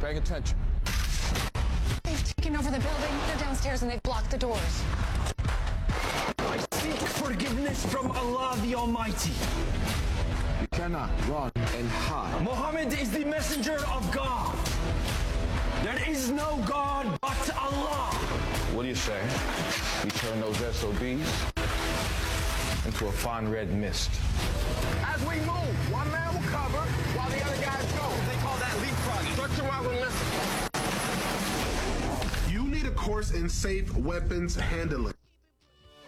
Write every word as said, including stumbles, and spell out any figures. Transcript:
paying attention. They've taken over the building. They're downstairs and they've blocked the doors. I seek forgiveness from Allah the Almighty. You cannot run and hide. Muhammad is the messenger of God. There is no God but Allah. What do you say? We turn those S O Bs into a fine red mist. As we move, one man will cover while the other guys go. They call that leapfrogging. Structure while we're missing. You need a course in safe weapons handling.